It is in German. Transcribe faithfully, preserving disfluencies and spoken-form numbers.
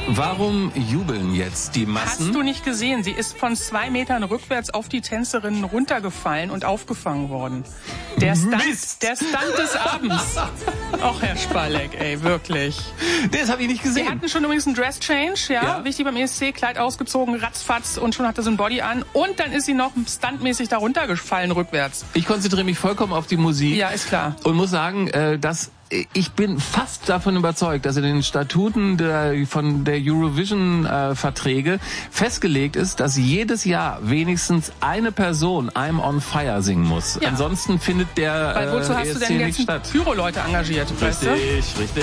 Warum jubeln jetzt die Massen? Hast du nicht gesehen? Sie ist von zwei Metern rückwärts auf die Tänzerinnen runtergefallen und aufgefangen worden. Der Stunt, Mist. der Stunt des Abends. Ach, Herr Spalleck, ey, wirklich. Das habe ich nicht gesehen. Sie hatten schon übrigens einen Dress-Change, ja? Ja. Wichtig beim E S C, Kleid ausgezogen, ratzfatz und schon hatte sie ein Body an. Und dann ist sie noch stuntmäßig da runtergefallen rückwärts. Ich konzentriere mich vollkommen auf die Musik. Ja, ist klar. Und muss sagen, äh, dass ich bin fast davon überzeugt, dass in den Statuten der, von der Eurovision-Verträge äh, festgelegt ist, dass jedes Jahr wenigstens eine Person I'm on Fire singen muss. Ja. Ansonsten findet der Weil wozu äh, hast E S du C denn nicht jetzt statt. Pyro-Leute engagiert, weißt du? Richtig, richtig.